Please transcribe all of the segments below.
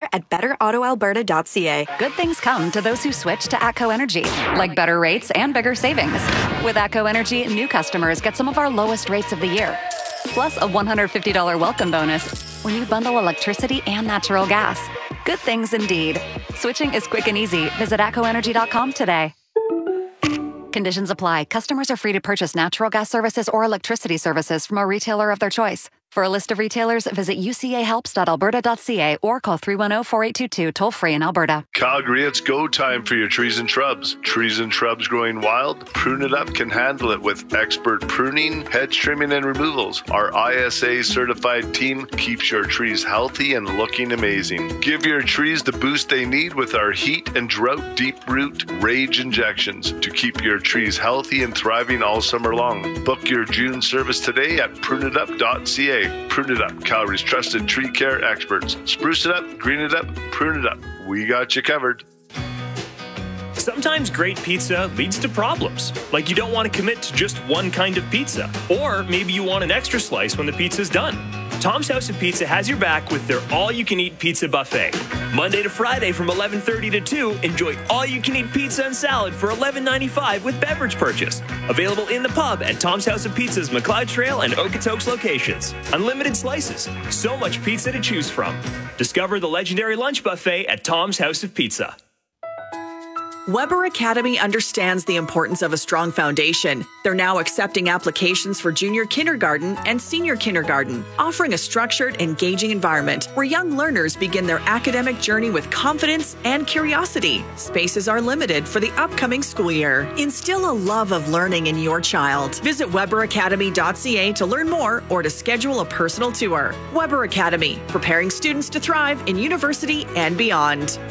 at betterautoalberta.ca. Good things come to those who switch to ATCO Energy, like better rates and bigger savings. With ATCO Energy, new customers get some of our lowest rates of the year, plus a $150 welcome bonus when you bundle electricity and natural gas. Good things indeed. Switching is quick and easy. Visit atcoenergy.com today. Conditions apply. Customers are free to purchase natural gas services or electricity services from a retailer of their choice. For a list of retailers, visit ucahelps.alberta.ca or call 310-4822 toll-free in Alberta. Calgary, it's go time for your trees and shrubs. Trees and shrubs growing wild? Prune It Up can handle it with expert pruning, hedge trimming, and removals. Our ISA-certified team keeps your trees healthy and looking amazing. Give your trees the boost they need with our heat and drought deep root rage injections to keep your trees healthy and thriving all summer long. Book your June service today at pruneitup.ca. Prune It Up, Calgary's trusted tree care experts. Spruce it up, green it up, prune it up. We got you covered. Sometimes great pizza leads to problems, like you don't want to commit to just one kind of pizza, or maybe you want an extra slice when the pizza's done. Tom's House of Pizza has your back with their all-you-can-eat pizza buffet. Monday to Friday from 11:30 to 2, enjoy all-you-can-eat pizza and salad for $11.95 with beverage purchase. Available in the pub at Tom's House of Pizza's McLeod Trail and Okotoks locations. Unlimited slices, so much pizza to choose from. Discover the legendary lunch buffet at Tom's House of Pizza. Weber Academy understands the importance of a strong foundation. They're now accepting applications for junior kindergarten and senior kindergarten, offering a structured, engaging environment where young learners begin their academic journey with confidence and curiosity. Spaces are limited for the upcoming school year. Instill a love of learning in your child. Visit weberacademy.ca to learn more or to schedule a personal tour. Weber Academy, preparing students to thrive in university and beyond.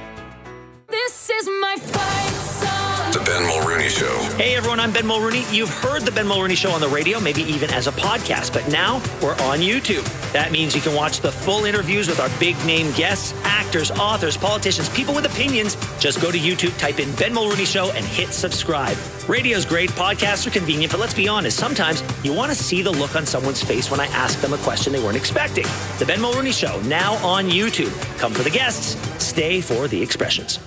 This is my fight song. The Ben Mulrooney Show. Hey everyone, I'm Ben Mulrooney. You've heard the Ben Mulrooney Show on the radio, maybe even as a podcast, but now we're on YouTube. That means you can watch the full interviews with our big name guests, actors, authors, politicians, people with opinions. Just go to YouTube, type in Ben Mulrooney Show and hit subscribe. Radio's great, podcasts are convenient, but let's be honest, sometimes you want to see the look on someone's face when I ask them a question they weren't expecting. The Ben Mulrooney Show, now on YouTube. Come for the guests, stay for the expressions.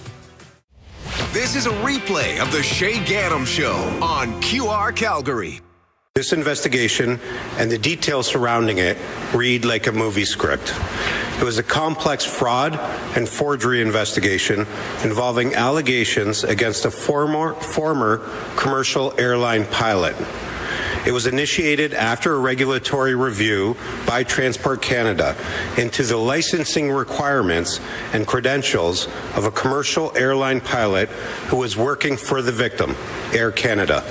This is a replay of the Shay Gaddam Show on QR Calgary. This investigation and the details surrounding it read like a movie script. It was a complex fraud and forgery investigation involving allegations against a former commercial airline pilot. It was initiated after a regulatory review by Transport Canada into the licensing requirements and credentials of a commercial airline pilot who was working for the victim, Air Canada.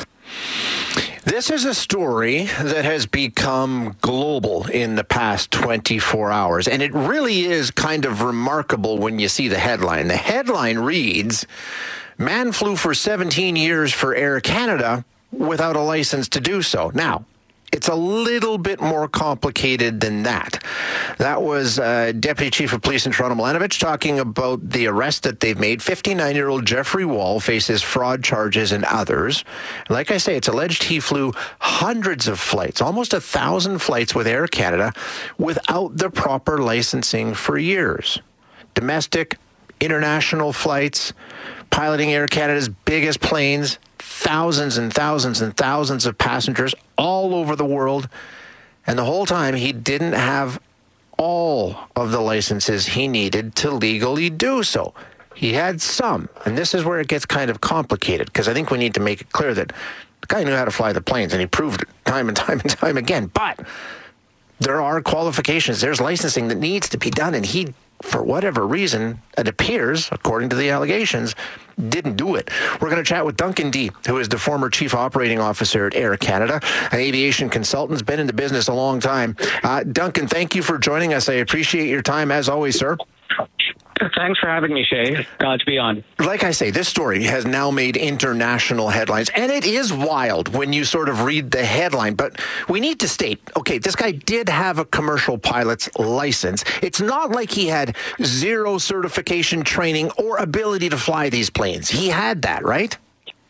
This is a story that has become global in the past 24 hours, and it really is kind of remarkable when you see the headline. The headline reads, "Man flew for 17 years for Air Canada without a license to do so." Now, it's a little bit more complicated than that. That was Deputy Chief of Police in Toronto, Milanovic, talking about the arrest that they've made. 59-year-old Jeffrey Wall faces fraud charges and others. Like I say, it's alleged he flew hundreds of flights, almost 1,000 flights with Air Canada without the proper licensing for years. Domestic, international flights, piloting Air Canada's biggest planes, thousands and thousands and thousands of passengers all over the world. And the whole time, he didn't have all of the licenses he needed to legally do so. He had some. And this is where it gets kind of complicated, because I think we need to make it clear that the guy knew how to fly the planes, and he proved it time and time and time again. But there are qualifications. There's licensing that needs to be done, and he, for whatever reason, it appears, according to the allegations, didn't do it. We're going to chat with Duncan Dee, who is the former Chief Operating Officer at Air Canada, an aviation consultant, has been in the business a long time. Duncan, thank you for joining us. I appreciate your time, as always, sir. Thanks for having me, Shay. Glad to be on. Like I say, this story has now made international headlines, and it is wild when you sort of read the headline. But we need to state, okay, this guy did have a commercial pilot's license. It's not like he had zero certification training or ability to fly these planes. He had that, right?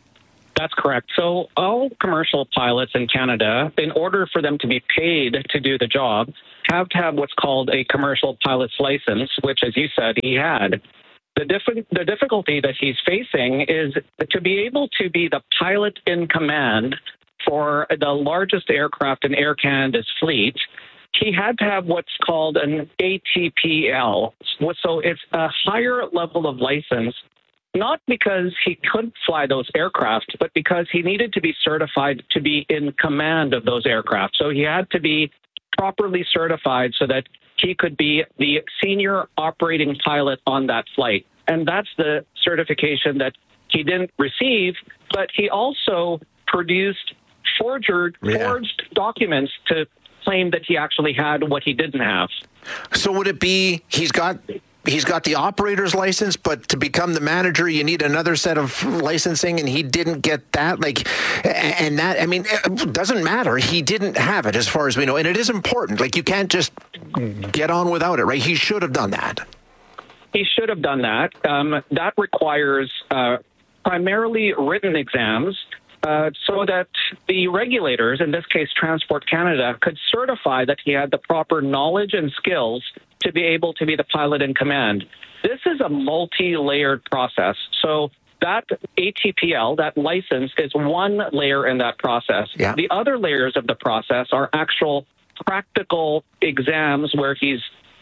That's correct. So all commercial pilots in Canada, in order for them to be paid to do the job, have to have what's called a commercial pilot's license, which, as you said, he had. The difficulty that he's facing is to be able to be the pilot in command for the largest aircraft in Air Canada's fleet. He had to have what's called an ATPL. So it's a higher level of license, not because he couldn't fly those aircraft, but because he needed to be certified to be in command of those aircraft. So he had to be properly certified so that he could be the senior operating pilot on that flight. And that's the certification that he didn't receive, but he also produced forged documents to claim that he actually had what he didn't have. So would it be he's got the operator's license, but to become the manager, you need another set of licensing, and he didn't get that? And that, I mean, it doesn't matter. He didn't have it, as far as we know. And it is important. You can't just get on without it, right? He should have done that. He should have done that. That requires primarily written exams so that the regulators, in this case Transport Canada, could certify that he had the proper knowledge and skills to be able to be the pilot in command. This is a multi-layered process. So that ATPL, that license, is one layer in that process. Yeah. The other layers of the process are actual practical exams where he's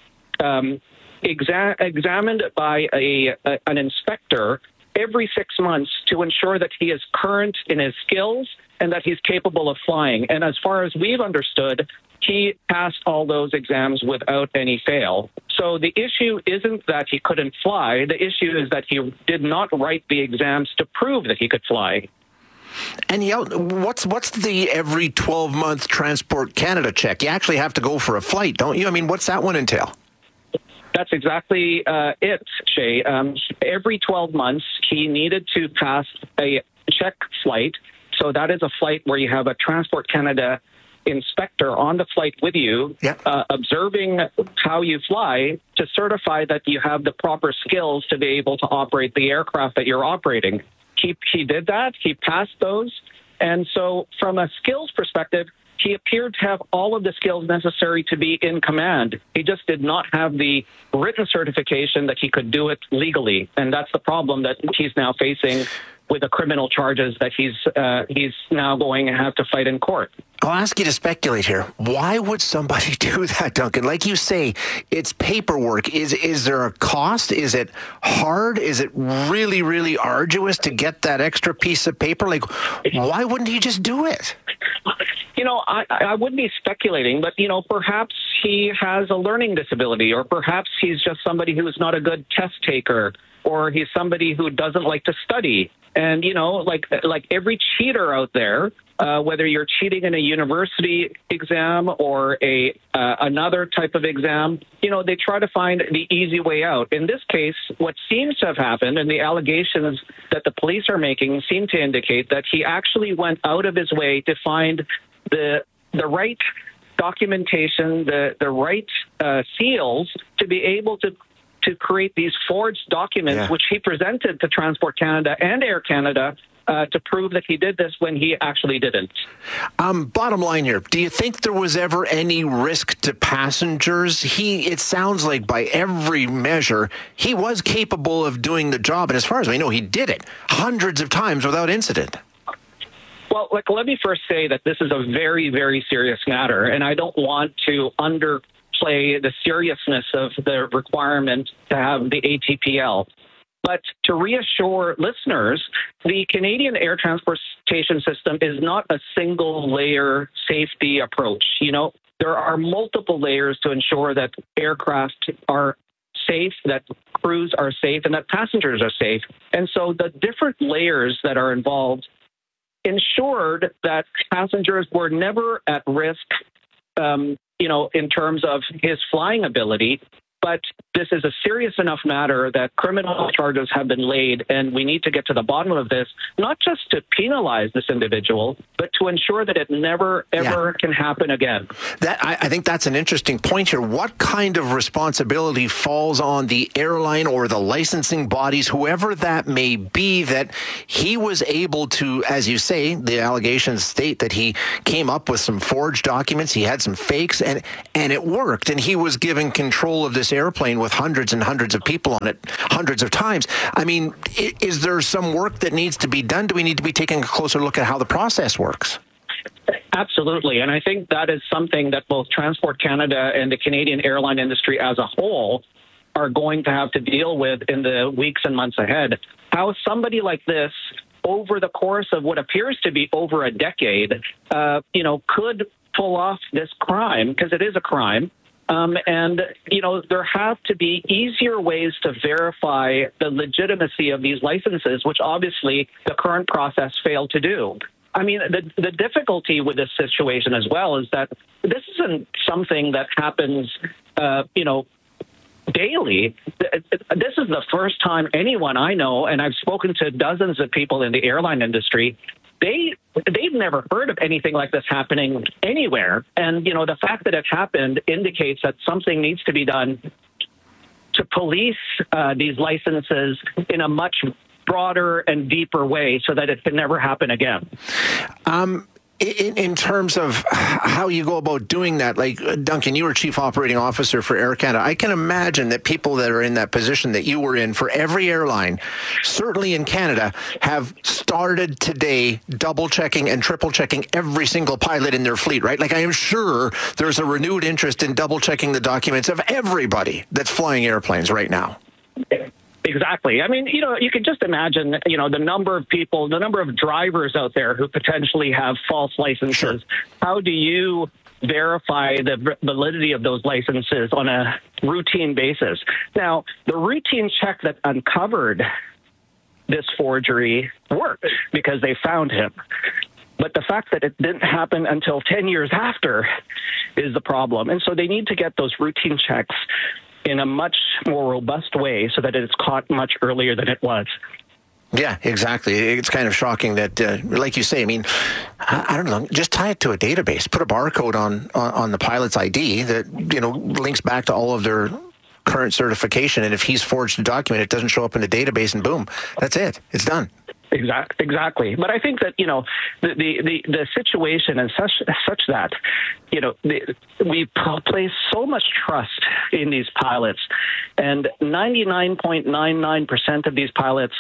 examined by an inspector every 6 months to ensure that he is current in his skills and that he's capable of flying. And as far as we've understood, he passed all those exams without any fail. So the issue isn't that he couldn't fly. The issue is that he did not write the exams to prove that he could fly. And what's the every 12-month Transport Canada check? You actually have to go for a flight, don't you? I mean, what's that one entail? That's exactly it, Shay. Every 12 months, he needed to pass a check flight. So that is a flight where you have a Transport Canada inspector on the flight with you, observing how you fly to certify that you have the proper skills to be able to operate the aircraft that you're operating. He did that. He passed those. And so from a skills perspective, he appeared to have all of the skills necessary to be in command. He just did not have the written certification that he could do it legally. And that's the problem that he's now facing with the criminal charges that he's now going to have to fight in court. I'll ask you to speculate here. Why would somebody do that, Duncan? Like you say, it's paperwork. Is there a cost? Is it hard? Is it really, really arduous to get that extra piece of paper? Why wouldn't he just do it? I wouldn't be speculating, but, perhaps he has a learning disability, or perhaps he's just somebody who is not a good test taker, or he's somebody who doesn't like to study. And, like every cheater out there, whether you're cheating in a university exam or another type of exam, they try to find the easy way out. In this case, what seems to have happened, and the allegations that the police are making seem to indicate that he actually went out of his way to find the right documentation, the right seals to be able to create these forged documents, which he presented to Transport Canada and Air Canada to prove that he did this when he actually didn't. Bottom line here, do you think there was ever any risk to passengers? It sounds like by every measure, he was capable of doing the job. And as far as we know, he did it hundreds of times without incident. Well, let me first say that this is a very, very serious matter, and I don't want to underplay the seriousness of the requirement to have the ATPL. But to reassure listeners, the Canadian air transportation system is not a single-layer safety approach. There are multiple layers to ensure that aircraft are safe, that crews are safe, and that passengers are safe. And so the different layers that are involved ensured that passengers were never at risk, in terms of his flying ability. But this is a serious enough matter that criminal charges have been laid, and we need to get to the bottom of this, not just to penalize this individual, but to ensure that it never, ever can happen again. I think that's an interesting point here. What kind of responsibility falls on the airline or the licensing bodies, whoever that may be, that he was able to, as you say, the allegations state that he came up with some forged documents, he had some fakes, and it worked, and he was given control of this airplane with hundreds and hundreds of people on it hundreds of times. I mean, is there some work that needs to be done? Do we need to be taking a closer look at how the process works? Absolutely. And I think that is something that both Transport Canada and the Canadian airline industry as a whole are going to have to deal with in the weeks and months ahead. How somebody like this, over the course of what appears to be over a decade, could pull off this crime, because it is a crime. And there have to be easier ways to verify the legitimacy of these licenses, which obviously the current process failed to do. I mean, the difficulty with this situation as well is that this isn't something that happens, daily. This is the first time anyone I know, and I've spoken to dozens of people in the airline industry, they've never heard of anything like this happening anywhere. And, the fact that it happened indicates that something needs to be done to police these licenses in a much broader and deeper way so that it can never happen again. In terms of how you go about doing that, like, Duncan, you were Chief Operating Officer for Air Canada. I can imagine that people that are in that position that you were in for every airline, certainly in Canada, have started today double-checking and triple-checking every single pilot in their fleet, right? Like, I am sure there's a renewed interest in double-checking the documents of everybody that's flying airplanes right now. Exactly. I mean, you can just imagine, the number of people, the number of drivers out there who potentially have false licenses. Sure. How do you verify the validity of those licenses on a routine basis? Now, the routine check that uncovered this forgery worked because they found him. But the fact that it didn't happen until 10 years after is the problem. And so they need to get those routine checks in a much more robust way so that it's caught much earlier than it was. Yeah, exactly. It's kind of shocking that, like you say, I mean, I don't know, just tie it to a database, put a barcode on the pilot's ID that, links back to all of their current certification. And if he's forged a document, it doesn't show up in the database and boom, that's it. It's done. Exactly. But I think that, the situation is such that, we place so much trust in these pilots, and 99.99% of these pilots,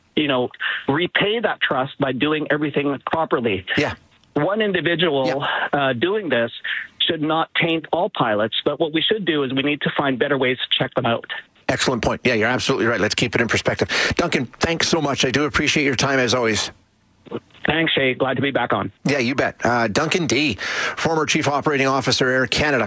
repay that trust by doing everything properly. Yeah. One individual doing this should not taint all pilots, but what we should do is we need to find better ways to check them out. Excellent point. Yeah, you're absolutely right. Let's keep it in perspective. Duncan, thanks so much. I do appreciate your time as always. Thanks, Shay. Glad to be back on. Yeah, you bet. Duncan D., former Chief Operating Officer, Air Canada,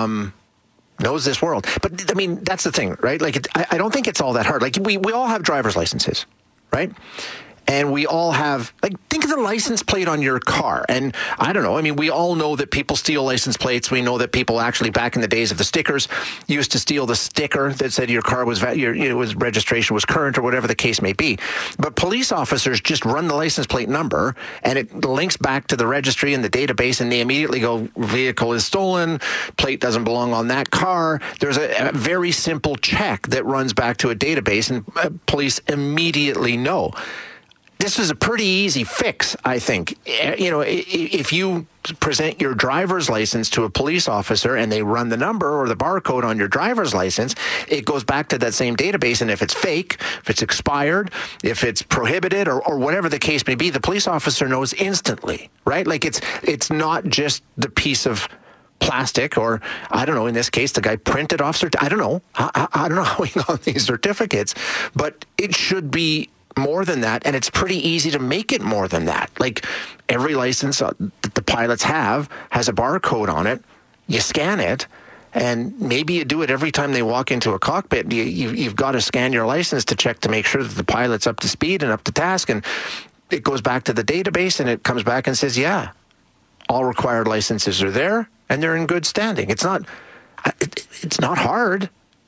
knows this world. But, I mean, that's the thing, right? Like, I don't think it's all that hard. Like, we all have driver's licenses, right? And we all have, think of the license plate on your car. And I don't know, I mean, we all know that people steal license plates. We know that people actually, back in the days of the stickers, used to steal the sticker that said your car was, registration was current or whatever the case may be. But police officers just run the license plate number and it links back to the registry and the database, and they immediately go, vehicle is stolen, plate doesn't belong on that car. There's a very simple check that runs back to a database, and police immediately know. This is a pretty easy fix, I think. If you present your driver's license to a police officer and they run the number or the barcode on your driver's license, it goes back to that same database. And if it's fake, if it's expired, if it's prohibited, or whatever the case may be, the police officer knows instantly, right? Like, it's not just the piece of plastic, or I don't know, in this case, the guy printed off, I don't know. I don't know how he got these certificates, but it should be more than that, and it's pretty easy to make it more than that. Like, every license that the pilots have has a barcode on it. You scan it, and maybe you do it every time they walk into a cockpit. You've got to scan your license to check to make sure that the pilot's up to speed and up to task, and it goes back to the database, and it comes back and says, yeah, all required licenses are there, and they're in good standing. It's not hard.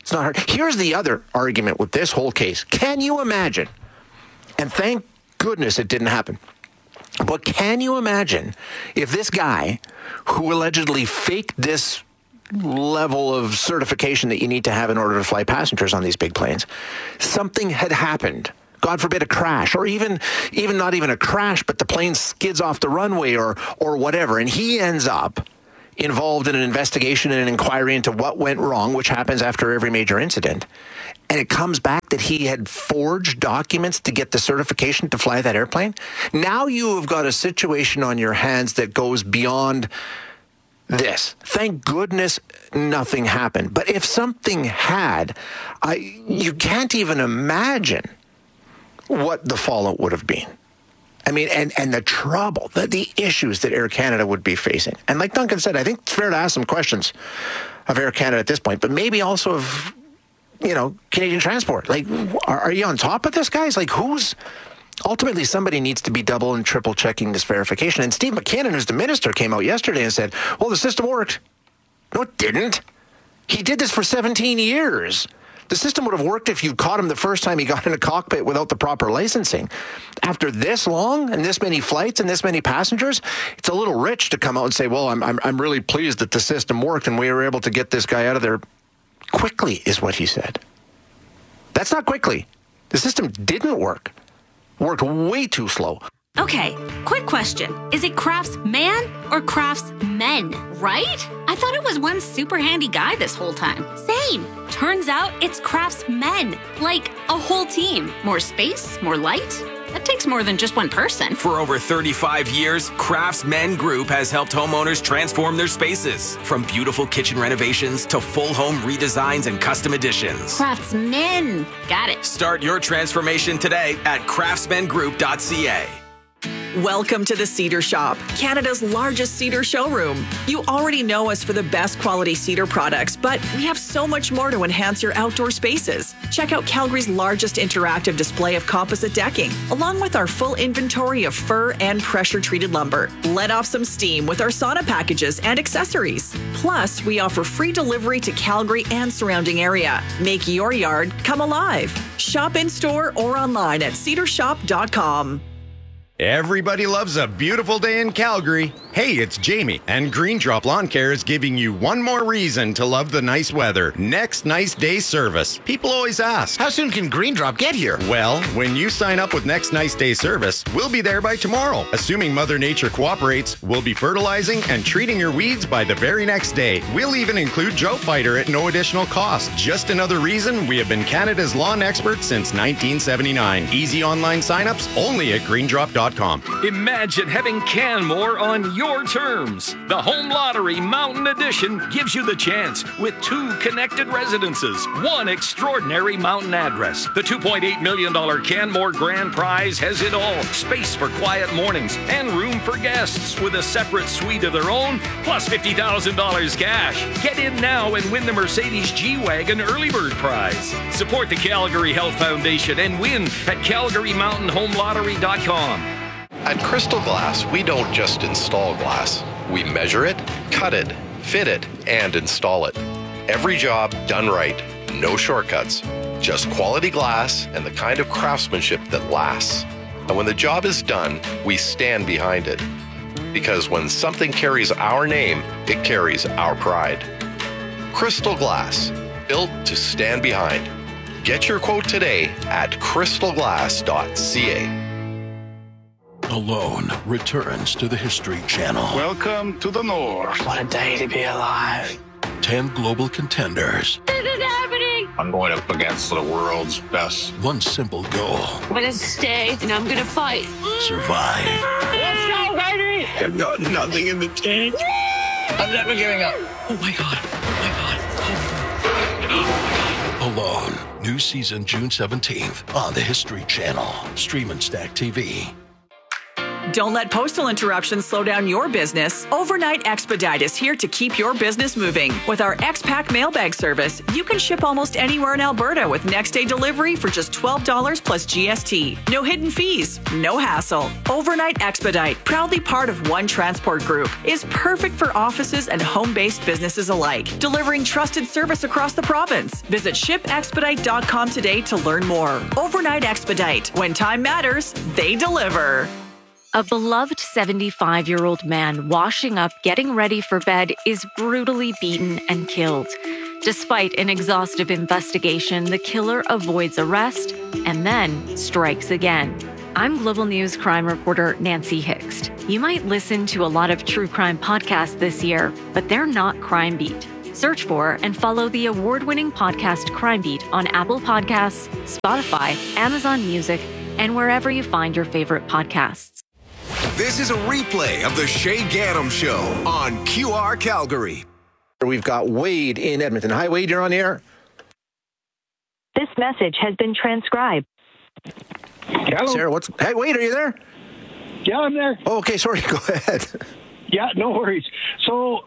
It's not hard. Here's the other argument with this whole case. Can you imagine? And thank goodness it didn't happen. But can you imagine if this guy who allegedly faked this level of certification that you need to have in order to fly passengers on these big planes, something had happened, God forbid a crash, or even not even a crash, but the plane skids off the runway or whatever, and he ends up involved in an investigation and an inquiry into what went wrong, which happens after every major incident, and it comes back that he had forged documents to get the certification to fly that airplane. Now you have got a situation on your hands that goes beyond this. Thank goodness nothing happened. But if something had, you can't even imagine what the fallout would have been. I mean, and the trouble, the issues that Air Canada would be facing. And like Duncan said, I think it's fair to ask some questions of Air Canada at this point, but maybe also of, Canadian Transport. Like, are you on top of this, guys? Like, ultimately somebody needs to be double and triple checking this verification. And Steve McKinnon, who's the minister, came out yesterday and said, well, the system worked. No, it didn't. He did this for 17 years. The system would have worked if you caught him the first time he got in a cockpit without the proper licensing. After this long and this many flights and this many passengers, it's a little rich to come out and say, well, I'm really pleased that the system worked and we were able to get this guy out of there quickly, is what he said. That's not quickly. The system didn't work. Worked way too slow. Okay, quick question. Is it Craftsman or Craftsmen, right? I thought it was one super handy guy this whole time. Same. Turns out it's Craftsmen, like a whole team. More space, more light. That takes more than just one person. For over 35 years, Craftsmen Group has helped homeowners transform their spaces. From beautiful kitchen renovations to full home redesigns and custom additions. Craftsmen. Got it. Start your transformation today at craftsmengroup.ca. Welcome to the Cedar Shop, Canada's largest cedar showroom. You already know us for the best quality cedar products, but we have so much more to enhance your outdoor spaces. Check out Calgary's largest interactive display of composite decking, along with our full inventory of fir and pressure-treated lumber. Let off some steam with our sauna packages and accessories. Plus, we offer free delivery to Calgary and surrounding area. Make your yard come alive. Shop in-store or online at cedarshop.com. Everybody loves a beautiful day in Calgary. Hey, it's Jamie, and Green Drop Lawn Care is giving you one more reason to love the nice weather. Next Nice Day service. People always ask, how soon can Green Drop get here? Well, when you sign up with Next Nice Day service, we'll be there by tomorrow. Assuming Mother Nature cooperates, we'll be fertilizing and treating your weeds by the very next day. We'll even include Drought Fighter at no additional cost. Just another reason we have been Canada's lawn experts since 1979. Easy online signups only at greendrop.com. Imagine having Canmore on your terms. The Home Lottery Mountain Edition gives you the chance with 2 connected residences, 1 extraordinary mountain address. The $2.8 million Canmore Grand Prize has it all. Space for quiet mornings and room for guests with a separate suite of their own, plus $50,000 cash. Get in now and win the Mercedes G-Wagon Early Bird Prize. Support the Calgary Health Foundation and win at CalgaryMountainHomeLottery.com. At Crystal Glass, we don't just install glass. We measure it, cut it, fit it, and install it. Every job done right. No shortcuts. Just quality glass and the kind of craftsmanship that lasts. And when the job is done, we stand behind it. Because when something carries our name, it carries our pride. Crystal Glass, built to stand behind. Get your quote today at crystalglass.ca. Alone returns to the History Channel. Welcome to the North. What a day to be alive. 10 global contenders. This is happening. I'm going up against the world's best. One simple goal. I'm going to stay and I'm going to fight. Survive. Let's go, baby. I've got nothing in the tank. I'm never giving up. Oh my God. Alone. New season June 17th on the History Channel. Stream and Stack TV. Don't let postal interruptions slow down your business. Overnight Expedite is here to keep your business moving. With our X-Pack mailbag service, you can ship almost anywhere in Alberta with next-day delivery for just $12 plus GST. No hidden fees, no hassle. Overnight Expedite, proudly part of One Transport Group, is perfect for offices and home-based businesses alike, delivering trusted service across the province. Visit shipexpedite.com today to learn more. Overnight Expedite. When time matters, they deliver. A beloved 75-year-old man washing up, getting ready for bed, is brutally beaten and killed. Despite an exhaustive investigation, the killer avoids arrest and then strikes again. I'm Global News crime reporter Nancy Hixt. You might listen to a lot of true crime podcasts this year, but they're not Crime Beat. Search for and follow the award-winning podcast Crime Beat on Apple Podcasts, Spotify, Amazon Music, and wherever you find your favorite podcasts. This is a replay of the Shay Gaddam Show on QR Calgary. We've got Wade in Edmonton. Hi, Wade, you're on the air. This message has been transcribed. Hello. Sarah, Hey, Wade, are you there? Yeah, I'm there. Oh, okay, sorry, go ahead. Yeah, no worries. So,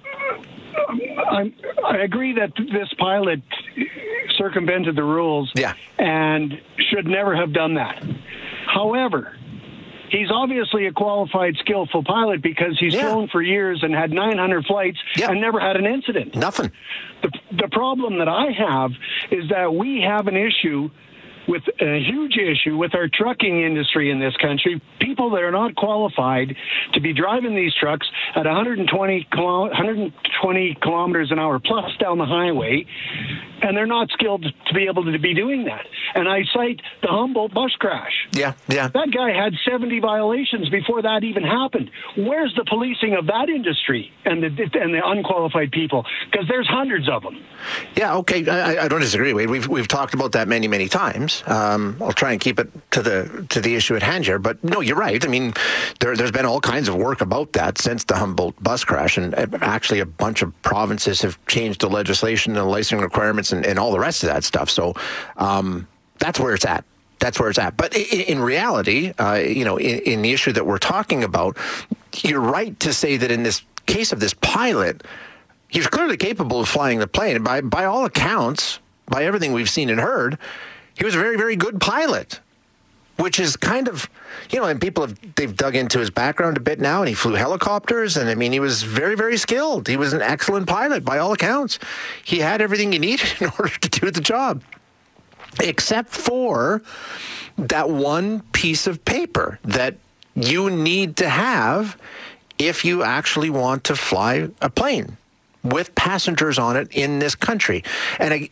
I agree that this pilot circumvented the rules and should never have done that. However, he's obviously a qualified, skillful pilot because he's flown for years and had 900 flights and never had an incident. Nothing. The problem that I have is that we have an issue with a huge issue with our trucking industry in this country. People that are not qualified to be driving these trucks at 120 kilometers an hour plus down the highway, and they're not skilled to be able to be doing that. And I cite the Humboldt bus crash. Yeah. That guy had 70 violations before that even happened. Where's the policing of that industry and the unqualified people? Because there's hundreds of them. Yeah, okay. I don't disagree, Wade. We've talked about that many times. I'll try and keep it to the issue at hand here, but no, you're right. I mean, there's been all kinds of work about that since the Humboldt bus crash, and actually a bunch of provinces have changed the legislation and the licensing requirements and all the rest of that stuff. So that's where it's at. But in reality, in the issue that we're talking about, you're right to say that in this case of this pilot, he's clearly capable of flying the plane. By all accounts, by everything we've seen and heard, he was a very, very good pilot, which is kind of, and they've dug into his background a bit now, and he flew helicopters, and I mean, he was very, very skilled. He was an excellent pilot by all accounts. He had everything he needed in order to do the job, except for that one piece of paper that you need to have if you actually want to fly a plane with passengers on it in this country. And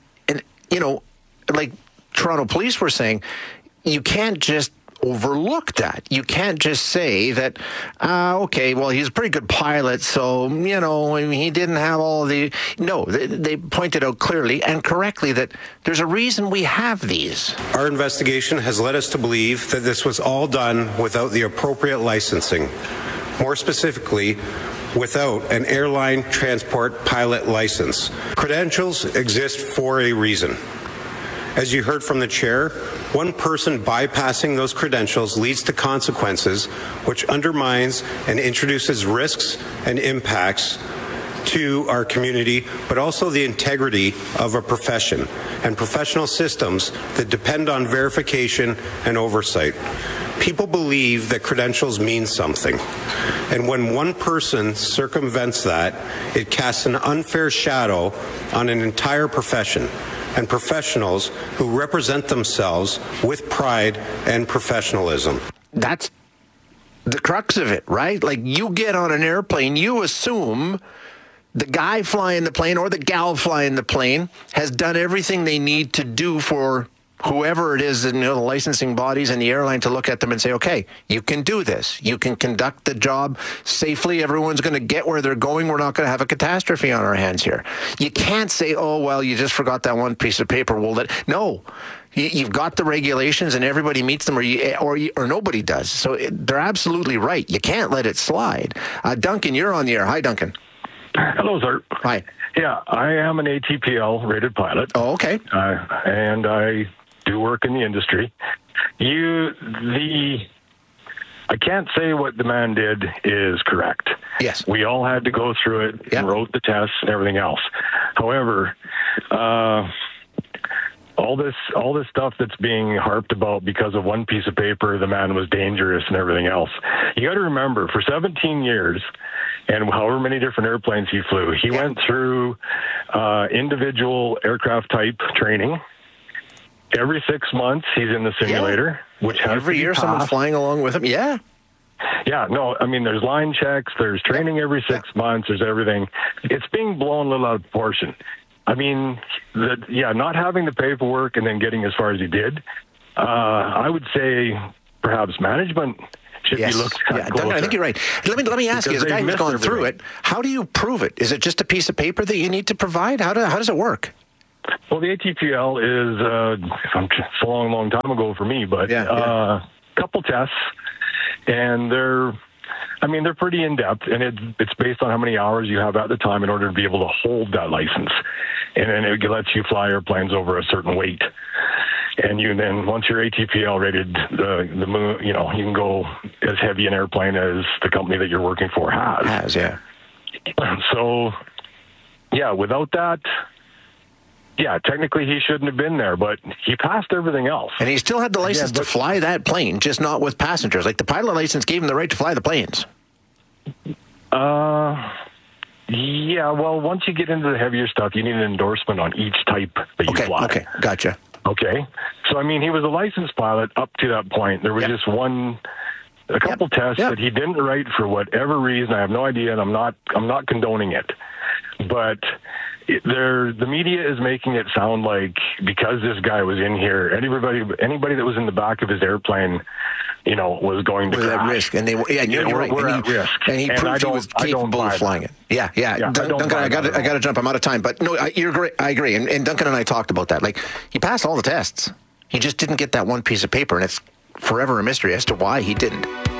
like Toronto police were saying, you can't just overlook that. You can't just say that, okay, well, he's a pretty good pilot, so, he didn't have all the... No, they pointed out clearly and correctly that there's a reason we have these. Our investigation has led us to believe that this was all done without the appropriate licensing. More specifically, without an airline transport pilot license. Credentials exist for a reason. As you heard from the chair, one person bypassing those credentials leads to consequences which undermines and introduces risks and impacts to our community, but also the integrity of a profession and professional systems that depend on verification and oversight. People believe that credentials mean something. And when one person circumvents that, it casts an unfair shadow on an entire profession and professionals who represent themselves with pride and professionalism. That's the crux of it, right? Like, you get on an airplane, you assume the guy flying the plane or the gal flying the plane has done everything they need to do for whoever it is, the licensing bodies and the airline, to look at them and say, okay, you can do this. You can conduct the job safely. Everyone's going to get where they're going. We're not going to have a catastrophe on our hands here. You can't say, oh, well, you just forgot that one piece of paper. Well, no. You've got the regulations and everybody meets them, or nobody does. So they're absolutely right. You can't let it slide. Duncan, you're on the air. Hi, Duncan. Hello, sir. Hi. Yeah, I am an ATPL rated pilot. Oh, okay. And I do work in the industry. I can't say what the man did is correct. Yes. We all had to go through it and wrote the tests and everything else. However, all this stuff that's being harped about because of one piece of paper, the man was dangerous and everything else. You got to remember, for 17 years and however many different airplanes he flew, he went through individual aircraft type training. Every 6 months, he's in the simulator, which has every year someone's flying along with him. Yeah. Yeah, no, I mean, there's line checks, there's training every 6 months, there's everything. It's being blown a little out of proportion. I mean, not having the paperwork and then getting as far as he did, I would say perhaps management should be looked at closer. Duncan, I think you're right. Let me ask you, as a guy who's gone through it, how do you prove it? Is it just a piece of paper that you need to provide? How does it work? Well, the ATPL is, it's a long time ago for me, but a couple tests, and they're pretty in-depth, and it's based on how many hours you have at the time in order to be able to hold that license. And then it lets you fly airplanes over a certain weight. And once you're ATPL rated, the moon, you can go as heavy an airplane as the company that you're working for has. So, without that, technically he shouldn't have been there, but he passed everything else. And he still had the license to fly that plane, just not with passengers. Like, the pilot license gave him the right to fly the planes. Well, once you get into the heavier stuff, you need an endorsement on each type that you fly. Okay, gotcha. Okay. So, I mean, he was a licensed pilot up to that point. There was just a couple tests that he didn't write for whatever reason. I have no idea, and I'm not condoning it. But the media is making it sound like because this guy was in here, anybody that was in the back of his airplane, was going to crash. At risk, and you're right. We're at risk, and he proved he was capable of flying it. Duncan, I got to jump. I'm out of time, but no, you're great. I agree, and Duncan and I talked about that. Like, he passed all the tests, he just didn't get that one piece of paper, and it's forever a mystery as to why he didn't.